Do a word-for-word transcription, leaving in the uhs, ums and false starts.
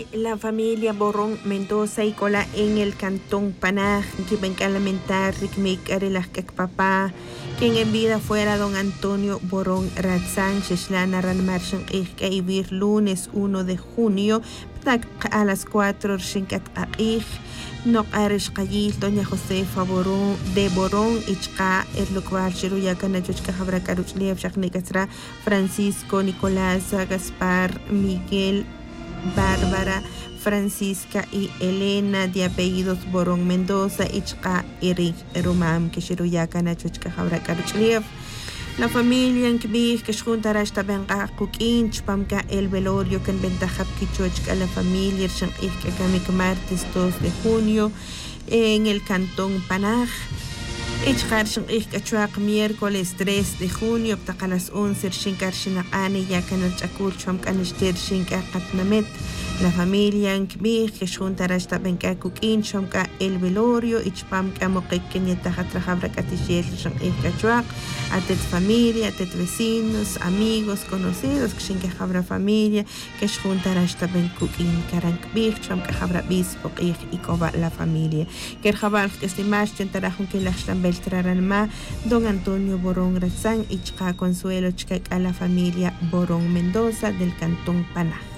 La familia Borón Mendoza y cola en el cantón Panaj, que venga a lamentar que papá, quien en vida fuera don Antonio Borón Ratzán, Sheslana Ranmarchan Ejka y vir lunes uno de junio, a las cuatro Shinkat Aij, no arish Kayil, doña Josefa Borón de Borón, Ichka, el local Chiruyaca, Nachuchka Jabra Caruchlev, Shaknikatra, Francisco Nicolás, Gaspar, Miguel, Bárbara, Francisca y Elena, de apellidos Borón Mendoza, Ichka, Iri, Rumam, Kishiruyaca, Nachuchka, Jabra Caruchlev. La familia en Kbir, que juntará esta benga Kukin, Chpamka, el velorio, que en ventaja Kichochka, la familia, Shan Ika, Kamik, martes dos de junio, en el cantón Panaj. Ichkar Shan Ika, Chuak, miércoles tres de junio, a las once, Shinkar Shinakane, Yakan, Chakur, Chpamka, Nishter, Shinkar, Katnamet. La familia en Kbir, que juntará esta benga Kukin, Chpamka, el velorio, Ichpamka, Mokekken, Yetaja, Jabra Katishel, Shan Ika, Chuak. A tet familia, a tet vecinos, amigos, conocidos, que shinke jabra familia, que juntará esta ben kukin, karank bich, cham que jabra bis, oqih y koba la familia. Que jabal que estimash, tentarajun que la shtambel traran ma, don Antonio Borón Ratzán y chka consuelo chka a la familia Borón Mendoza del cantón Panaj.